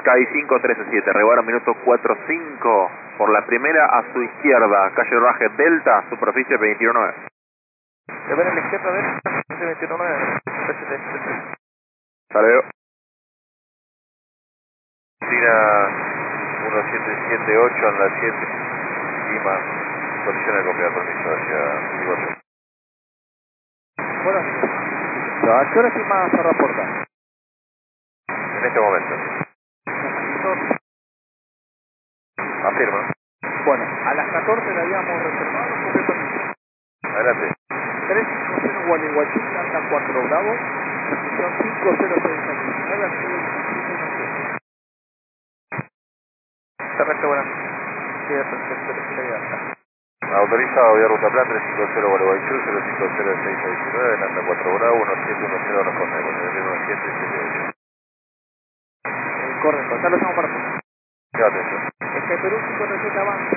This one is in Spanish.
Sky 537, regularon minuto 45 por la primera a su izquierda, calle Raje Delta, superficie 219. Se ven a la izquierda de esta, 219. Hasta luego. China 1778 anda 7, Lima, condición de copia, permiso hacia Iguazú. Bueno, ¿a qué hora estima se reporta? En este momento. Afirma. Bueno, a las 14 le habíamos reservado completamente. Adelante. 350 Gualeguaychú, Planta 4 Bravo, transmisión 50619 Perfecto, bueno. Queda perfecto, Autorizado vía ruta plan 350 Gualeguaychú, 0506619, Landa 4 Bravo, 1710 responde, 1778. correcto, ya lo estamos para hacer. Quédate. Es que Perú 57 avanza.